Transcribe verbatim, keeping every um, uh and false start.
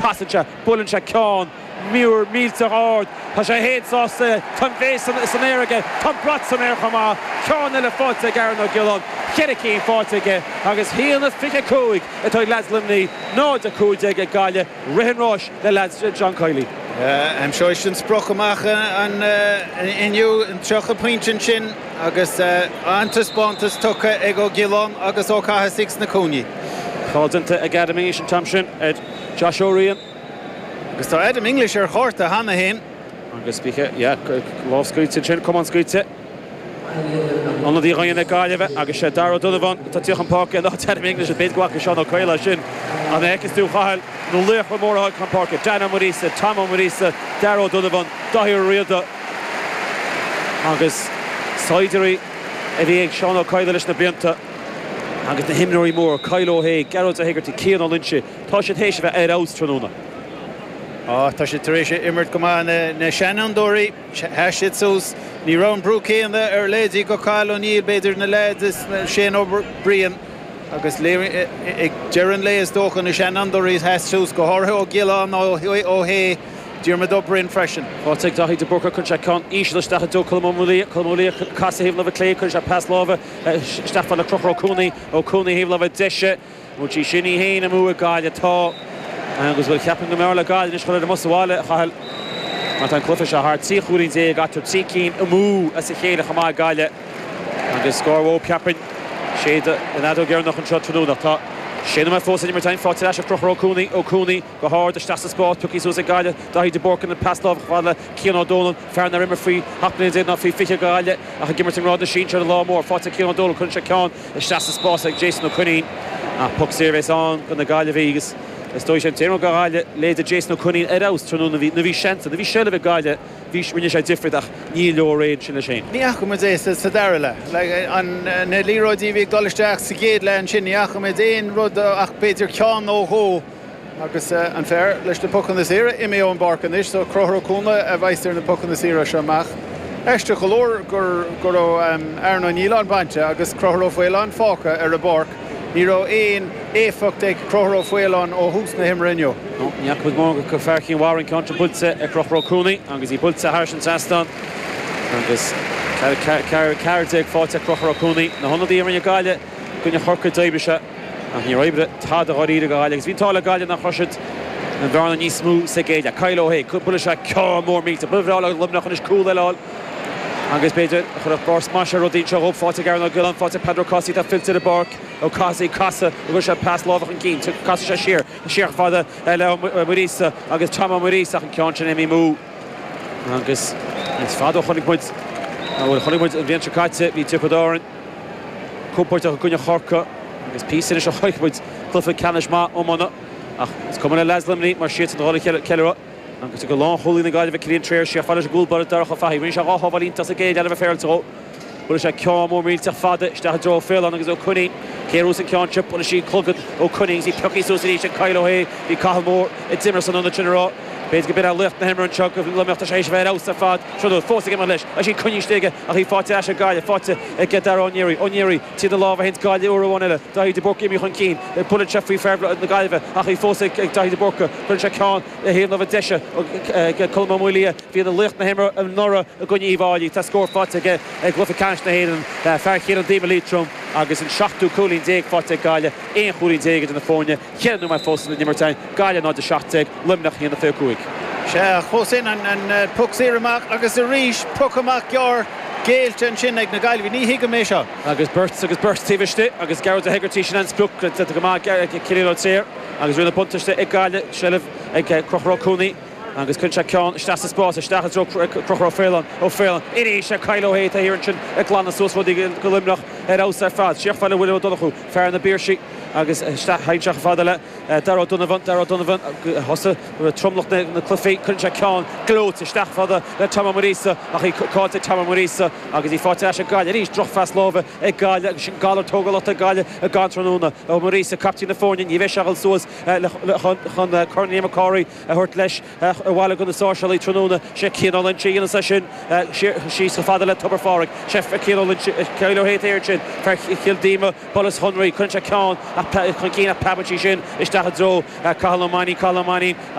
Casacha, Bullincha, Cawn, Muir, Milter Ord, Tá sé héad sásta tan bhés san éige, tan brat san éir chumá, Cawn ile fáte Garan O'Gillan, Chead cín fáte agus híanana fiche cúig atá leaslimní nád a cúide ag gaile rihan ráis le lads John Kiley. I'm sure sin spproch amach an inniu an trocha pointin sin agus antas bontas tucha ag O'Gillan agus ó catha six na cúni. Chádanta Academy sin tam sin ed Josh O'Rian. Agus tá Adam English ar chóirta hana hain. Agus bíche, yeah, láh scuite sin, cum an scuite. Anna dí roiinna gáileh agus sé Darragh Donovan tá tíoch an páce nach Adam English a bit gwacha Sean O'Quayle sin. An échas tú chail nó luach mór a an páce. Dana Marisa, Tama Marisa, Darragh Donovan, Dahir Riada. Agus Saidirí a bhí ag Sean O'Quayle leis na blianta. Agus na himnirí mór, Kyle O'Hay, Gerald a Hegarty, Cian O'Lynch. Tá sé tééis bheith ar aus tróna. Ah, tá sé taréis immert go má na Shenandorí, heisiid sús, ní ran brú céanna ar léidí go Kyle O'Neill beidir na leid is Shane O'Brien. Agus ag Geran Léas dócha na Shenandorí heis sús go hátha O'Gillan O'Hay Diarmid O'Brien freisin. Fáteag Daithí de Burca chun sé can ísle stacha dó Colmolí, Colmolí casa híomh leh clé chun sé pass lábh Stefan le Crochar O'Cooney, O'Cooney híomh leh deise, mútí sinní héin am ua gáile tá. Agus bhfuil ceapan go meála gáil is chuir mos bháile chail mar an clufa se thart tí chuúín dé gatar tí cín amú a sa chéile chamá gáile agus scór ceapan séad in adó ggéir nach an seo trúna tá sinna mai fósa mar tain fáte leis a Crochar O'Cooney O'Cooney go háir de stasa spát tuí sús a gáile Daithí de Burca na pasláh bháile Cian O'Dolan fearna rimar faoi hapna dé nach faoi fiche gáile a chu gimmar rád na sin ar lámór fáte Cian O'Dolan chun se ceán is stasa spás ag Jason O'Conneen a puc sirvéis an go na gáile bhígus. Is dói sé téann gáile léad a Jason O'Conneen ar aus trúna bhí na bhí seanta, na bhí seileh gáile bhí rinne sé difriach ní leor réad sin le sin. Níach go dé sa dara le an na líróidí bhí dolisteach sa géad le an sin níach go déon rud ach beidir ceán ó thó agus an fearr leis na pucan na sira imé ó an barcan is so Crochar O'Connell a bhaistir na pucan na sira seach. Eiste go leor gur gur ó Aaron O'Neill an bainte agus Crochar O'Fuil an fáca ar a barc. Ní rá éon éfacht ag Crochar O'Fuil ó hús na himrinneo. Níach chud mór go fearcín Warren contra bulsa a Crochar O'Cooney agus í bulsa thar sin tastan agus ceirteag fáte Crochar O'Cooney na honnaí ar gáile gonne chorca daibrise a ní roibre tá a choíre gáile agus bhín tála gáile nach choisiid an bhharna níos smú sa géide Kyle O'Hay bula se ceá mór míta buhrála lumnach an is cúil eáil agus beidir chud bars más rodín se op fáte Garan O'Gillan fáte Pedro Cossi tá filter a barc ó Cossi casa agus se pass lábh an cín tu casa se siar siar fada le Marisa agus Tama Marisa an cean sin éimi mú agus is fada chonig buid bhfuil chonig buid an bhíon caite hí tupadáin cúpairt a gunne chorca agus písan is a choigbuid clufa canis má ómana ach is cum le leslimní mar siad an rála ceile agus go lá cholí na gáileh cíonn tréir sé fáidir gúlbar darcha faí, rin se áhabhalínta a géad eile féiltó. Bula sé ceá mór mílte fada iste dro féil agus O'Conneen céirú an ceán chip buna sí clogad O'Conneen sí peí súsaí sin Kyle O'Hay hí caithal mór i dimar san anna trinrá. Béid go bit a licht na himar an tuach go leachta sé bheith aus a fad trodú fósa mar leis a sí chuníistéige a hí fáte a gáile fáte get ar O'Neary O'Neary tíad a lábh hen gáile uair eile Daithí de Burca imí chun cín pula se faoi ferbla na gaiileh a hí fósa ag Daithí de Burca chun se ceán a héanamh a deise colm mulia hí a licht na himar an nora a gunne íháilí tá scór fáte ag glufa canis na héan fearchéad an déime lítrum agus an seachtú cúlín déag fáte gáile éon chuúlín déige in na fóne cheanú mai fósa na nimmartain gáile ná de seachtag limnach híanana fé cúig. Se chósin an puc séramach agus a ríis puc amach gear géilte an sin ag na gailh ní hiige mé seo. Agus burt agus burt tíhiste agus Gerald a Hegarty sin an spluc go má cilíó séir agus rinne puntaiste ag gáile seileh ag Crochar O'Cooney agus chun se ceán stasa spás a stachas Crochar O'Fuil O'Fuil irí se Kyle O'Hay a híann sin ag glána súsfodí go limnach ar aus ar fad seach fáile bhfuil donnachú fear na bírsí agus haidseach fada le Darragh Donovan Darragh Donovan hosa tromlach na clufií chun se ceán glót isteach fada le Tama Marisa a chu cáte Tama Marisa agus í fáte a gáile rís droch fast lábh ag gáile agus sin gálar tógalach a gáile a gantranúna ó Marisa captí na fónin í bheith seagal suas chun Corné McCorry a thuirt leis a bhile go na sáisialaí tróna sé Cian O'Lynch íana sa sin sí sa fada le tubar fáric sé Cian O'Lynch Kyle O'Hay éir sin fer childíma Bolas Hunry chun se ceán chun cína pabhatí sin is da dro Cathal O'Mani Cathal O'Mani